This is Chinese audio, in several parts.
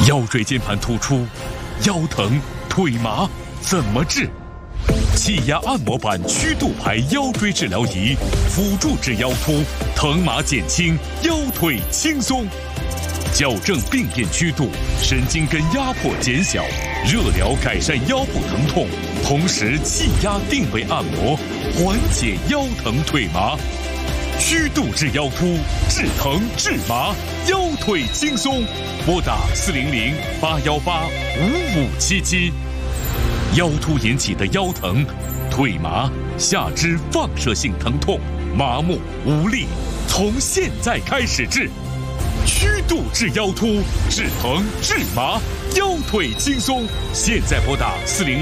腰椎间盘突出、腰疼、腿麻怎么治？气压按摩板曲度排腰椎治疗仪，辅助治腰突，疼麻减轻，腰腿轻松。矫正病变曲度，神经根压迫减小，热疗改善腰部疼痛，同时气压定位按摩，缓解腰疼腿麻。曲度治腰突，治疼治麻，腰腿轻松。拨打400-818-5577。腰突引起的腰疼、腿麻、下肢放射性疼痛、麻木无力，从现在开始治。曲度治腰突，治疼治麻，腰腿轻松。现在拨打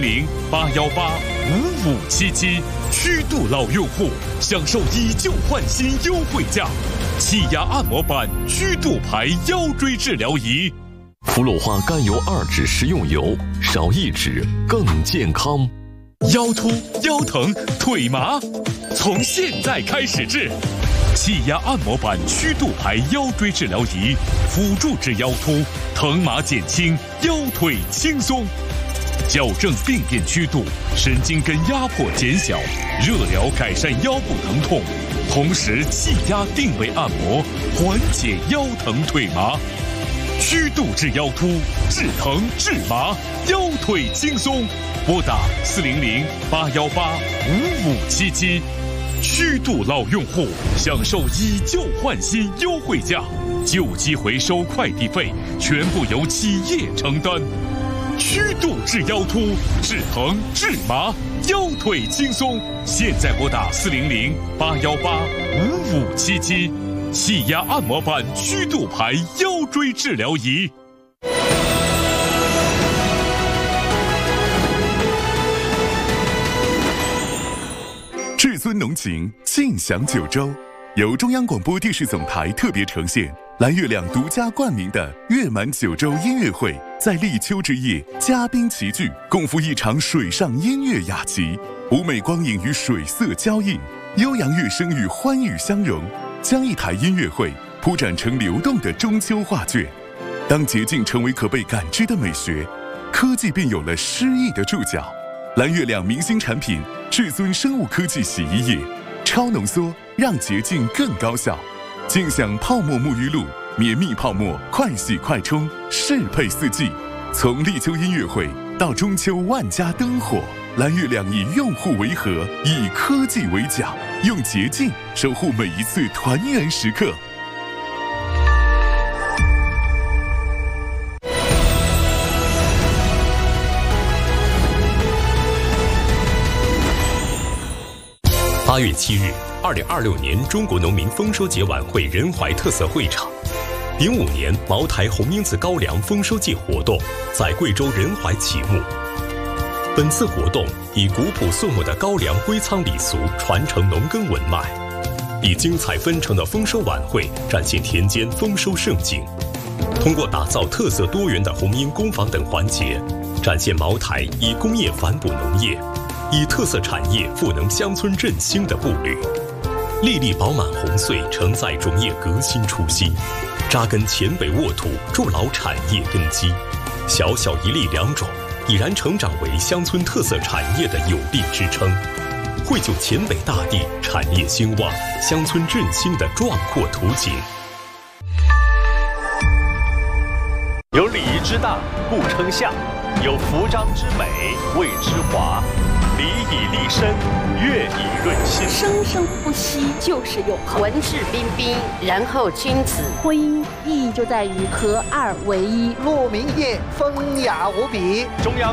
400-818-5577。曲度老用户享受以旧换新优惠价，气压按摩板曲度排腰椎治疗仪。 福鲁花甘油2酯食用油，少1酯更健康。 腰突、腰疼、腿麻，从现在开始治。气压按摩板曲度排腰椎治疗仪，辅助治腰突，疼麻减轻，腰腿轻松。矫正病变曲度，神经根压迫减小，热疗改善腰部疼痛，同时气压定位按摩，缓解腰疼腿麻。曲度治腰突，治疼治麻，腰腿轻松。拨打400-818-5577。曲度老用户享受以旧换新优惠价，旧机回收快递费全部由企业承担。曲度治腰突，治疼治麻，腰腿轻松。现在拨打400-818-5577。气压按摩板曲度排腰椎治疗仪。 至尊浓情尽享九州，由中央广播电视总台特别呈现，蓝月亮独家冠名的月满九州音乐会，在立秋之夜，嘉宾齐聚，共赴一场水上音乐雅集，舞美光影与水色交映，悠扬乐声与欢愉相融，将一台音乐会铺展成流动的中秋画卷。当洁净成为可被感知的美学，科技便有了诗意的注脚。蓝月亮明星产品至尊生物科技洗衣液，超浓缩让洁净更高效。尽享泡沫沐浴露，绵密泡沫，快洗快冲，适配四季。从立秋音乐会到中秋万家灯火，蓝月亮以用户为核，以科技为桨，用洁净守护每一次团圆时刻。 8月7日，2026年中国农民丰收节晚会仁怀特色会场，05年茅台红缨子高粱丰收季活动在贵州仁怀启幕。本次活动以古朴肃穆的高粱归仓礼俗传承农耕文脉，以精彩纷呈的丰收晚会展现田间丰收盛景。通过打造特色多元的红缨工坊等环节，展现茅台以工业反哺农业，以特色产业赋能乡村振兴的步履。粒粒饱满红穗承载种业革新初心，扎根黔北沃土，筑牢产业根基。小小一粒良种，已然成长为乡村特色产业的有力支撑，绘就黔北大地产业兴旺、乡村振兴的壮阔图景。 有礼仪之大，故称相；有服装之美，谓之华。礼以立身，乐以润心。 生生不息就是永恒。 文质彬彬，然后君子。 婚姻意义就在于合二为一。 鹿鸣夜，风雅无比。 中央